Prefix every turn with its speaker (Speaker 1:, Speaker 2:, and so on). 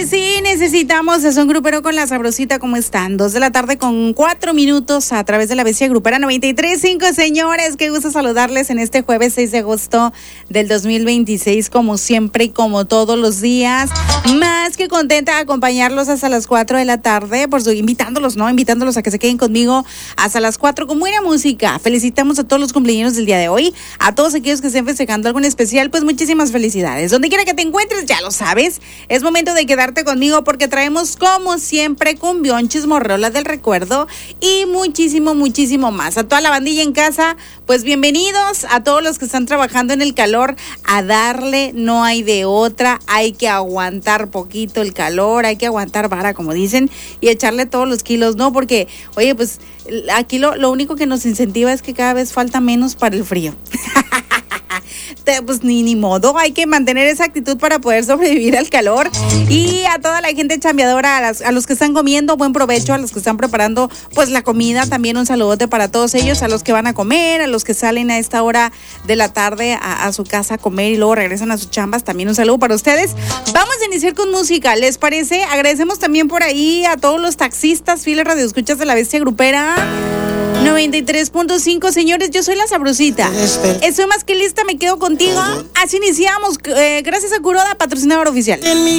Speaker 1: sí, necesitamos es un grupero con la sabrosita. ¿Cómo están? 2 de la tarde con 4 minutos a través de la bestia grupera 93.5. Señores, qué gusto saludarles en este jueves 6 de agosto del 2026, como siempre y como todos los días. Más que contenta de acompañarlos hasta las 4 de la tarde, por su invitándolos a que se queden conmigo hasta las 4 con buena música. Felicitamos a todos los cumpleaños del día de hoy, a todos aquellos que estén festejando algo en especial, pues muchísimas felicidades. Donde quiera que te encuentres, ya lo sabes, es momento de quedarte conmigo porque traemos como siempre cumbión, chismorreolas del recuerdo y muchísimo más. A toda la bandilla en casa, pues bienvenidos. A todos los que están trabajando en el calor, a darle, no hay de otra, hay que aguantar poquito el calor, hay que aguantar vara, como dicen, y echarle todos los kilos, ¿no? Porque, oye, pues aquí lo único que nos incentiva es que cada vez falta menos para el frío. Pues ni modo, hay que mantener esa actitud para poder sobrevivir al calor. Y a toda la gente chambeadora, a los que están comiendo, buen provecho, a los que están preparando pues la comida, también un saludote para todos ellos, a los que van a comer, a los que salen a esta hora de la tarde a su casa a comer y luego regresan a sus chambas, también un saludo para ustedes. Vamos a iniciar con música, ¿les parece? Agradecemos también por ahí a todos los taxistas, fieles radioescuchas de la bestia grupera 93.5. Señores, yo soy la sabrosita. Estoy más que lista, me quedo contigo. Así iniciamos. Gracias a Kuroda, patrocinador oficial.
Speaker 2: En mi